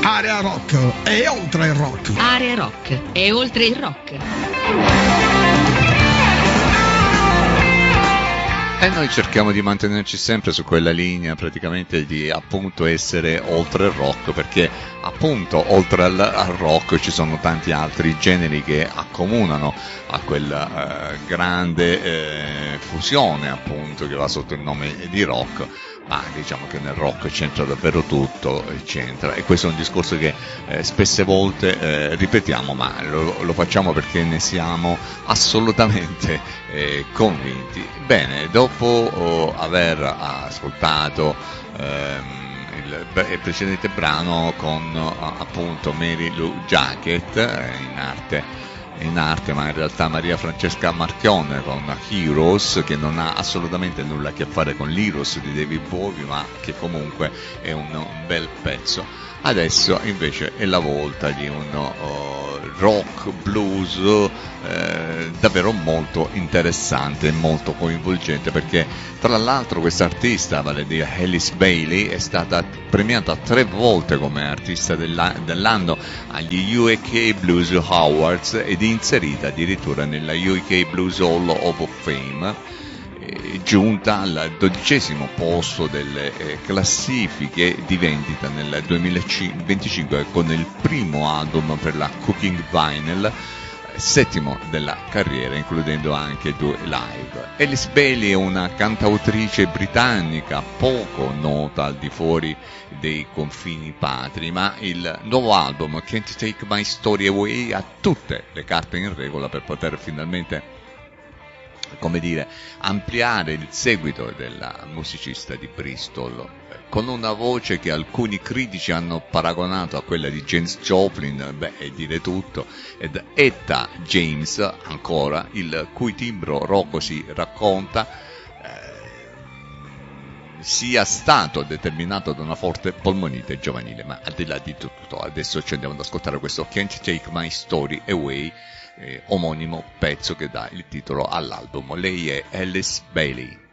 Area Rock e oltre il rock. Area Rock e oltre il rock. E noi cerchiamo di mantenerci sempre su quella linea, praticamente di appunto essere oltre il rock, perché appunto oltre al rock ci sono tanti altri generi che accomunano a quella grande fusione appunto che va sotto il nome di rock. Ma diciamo che nel rock c'entra davvero tutto, c'entra, e questo è un discorso che spesse volte ripetiamo, ma lo facciamo perché ne siamo assolutamente convinti. Bene, dopo aver ascoltato il precedente brano con appunto Mary Lou Jacket, in arte, ma in realtà Maria Francesca Marchione con Heroes, che non ha assolutamente nulla a che fare con l'Heroes di David Bowie, ma che comunque è un bel pezzo. Adesso invece è la volta di un rock blues davvero molto interessante e molto coinvolgente, perché tra l'altro questa artista, vale a dire Alice Bailey, è stata premiata 3 volte come artista dell'anno agli UK Blues Awards ed inserita addirittura nella UK Blues Hall of Fame, giunta al 12° posto delle classifiche di vendita nel 2025 con il primo album per la Cooking Vinyl, 7° della carriera, includendo anche 2 live. Alice Bailey è una cantautrice britannica poco nota al di fuori dei confini patri, ma il nuovo album Can't Take My Story Away ha tutte le carte in regola per poter finalmente, come dire, ampliare il seguito della musicista di Bristol, con una voce che alcuni critici hanno paragonato a quella di Janis Joplin, è dire tutto, ed Etta James ancora, il cui timbro rock si racconta sia stato determinato da una forte polmonite giovanile. Ma al di là di tutto, adesso ci andiamo ad ascoltare questo Can't Take My Story Away, omonimo pezzo che dà il titolo all'album. Lei è Alice Bailey.